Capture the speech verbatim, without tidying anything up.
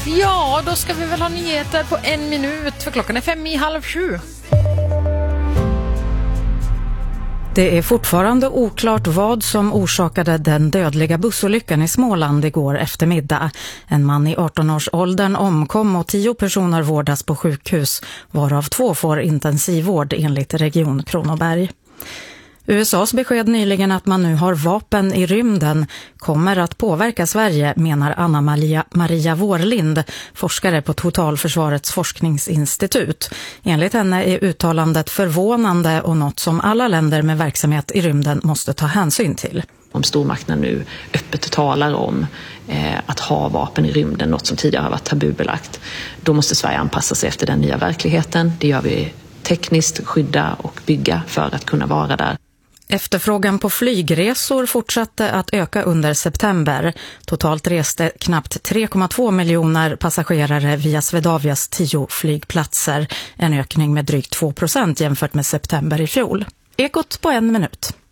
Ja, då ska vi väl ha nyheter på en minut, för klockan är fem i halv sju. Det är fortfarande oklart vad som orsakade den dödliga bussolyckan i Småland igår eftermiddag. En man i arton-årsåldern omkom och tio personer vårdas på sjukhus, varav två får intensivvård enligt Region Kronoberg. U S A:s besked nyligen att man nu har vapen i rymden kommer att påverka Sverige, menar Anna Maria, Maria Vårlind, forskare på Totalförsvarets forskningsinstitut. Enligt henne är uttalandet förvånande och något som alla länder med verksamhet i rymden måste ta hänsyn till. Om stormakterna nu öppet talar om eh, att ha vapen i rymden, något som tidigare har varit tabubelagt, då måste Sverige anpassa sig efter den nya verkligheten. Det gör vi tekniskt, skydda och bygga för att kunna vara där. Efterfrågan på flygresor fortsatte att öka under september. Totalt reste knappt tre komma två miljoner passagerare via Swedavias tio flygplatser. En ökning med drygt två procent jämfört med september i fjol. Ekot på en minut.